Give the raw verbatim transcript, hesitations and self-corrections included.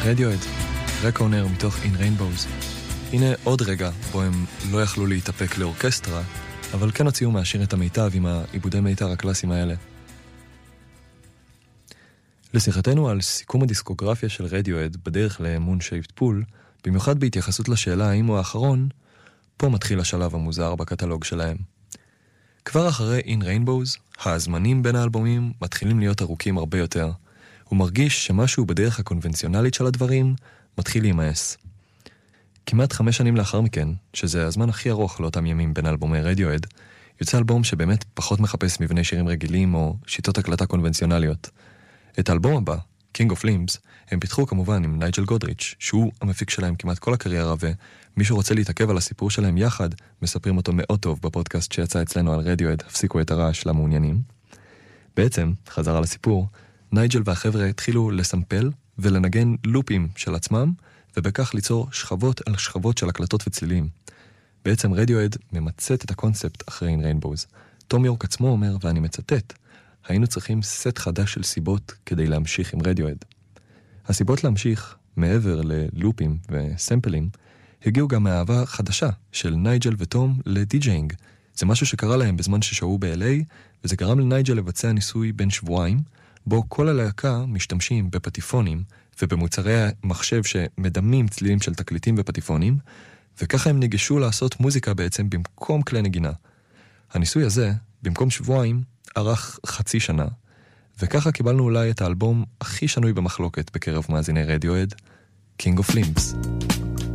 רדיואד, רקונר מתוך In Rainbows. הנה עוד רגע בו הם לא יכלו להתאפק לאורקסטרה, אבל כן הוציאו מהשיר את המיטב עם העיבודי מיתר הקלאסיים האלה. לשיחתנו על סיכום הדיסקוגרפיה של רדיואד בדרך ל-Moon Shaped Pool, במיוחד בהתייחסות לשאלה האם הוא האחרון, פה מתחיל השלב המוזר בקטלוג שלהם. כבר אחרי In Rainbows, הזמנים בין האלבומים מתחילים להיות ארוכים הרבה יותר. הוא מרגיש שמשהו בדרך הקונבנציונלית של הדברים מתחיל להימאס. כמעט חמש שנים לאחר מכן, שזה הזמן הכי ארוך לאותם ימים בין אלבומי רדיואד, יוצא אלבום שבאמת פחות מחפש מבני שירים רגילים או שיטות הקלטה קונבנציונליות. את האלבום הבא, King of Limbs, הם פיתחו כמובן עם נייג'ל גודריץ', שהוא המפיק שלהם כמעט כל הקריירה, ומי שרוצה להתעכב על הסיפור שלהם יחד, מספרים אותו מאוד טוב בפודקאסט שיצא אצלנו על רדיואד, הפסיקו את הרעש למעוניינים. בעצם, חזרה לסיפור, נייג'ל והחבר'ה התחילו לסמפל ולנגן לופים של עצמם, ובכך ליצור שכבות על שכבות של הקלטות וצלילים. בעצם רדיואד ממצאת את הקונספט אחרי In Rainbows. תום יורק עצמו אומר, ואני מצטט, היינו צריכים סט חדש של סיבות כדי להמשיך עם רדיואד. הסיבות להמשיך, מעבר ללופים וסמפלים, הגיעו גם מהאהבה חדשה של נייג'ל ותום לדי-ג'יינג. זה משהו שקרה להם בזמן ששהו ב-אל איי, וזה גרם לנייג'ל לבצע ניסוי בין שבועיים, בו כל הלהקה משתמשים בפטיפונים ובמוצרי מחשב שמדמים צלילים של תקליטים ופטיפונים, וככה הם ניגשו לעשות מוזיקה בעצם במקום כלי נגינה. הניסוי הזה, במקום שבועיים, ארך חצי שנה, וככה קיבלנו אולי את האלבום הכי שנוי במחלוקת בקרב מאזיני רדיואד, King of Limbs.